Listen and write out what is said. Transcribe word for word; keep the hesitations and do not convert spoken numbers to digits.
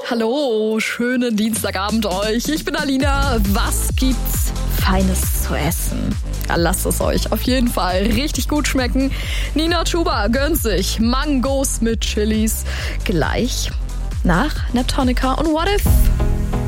Hallo, schönen Dienstagabend euch. Ich bin Alina. Was gibt's Feines zu essen? Ja, lasst es euch auf jeden Fall richtig gut schmecken. Nina Chuba gönnt sich Mangos mit Chilis. Gleich nach Neptonica und What If.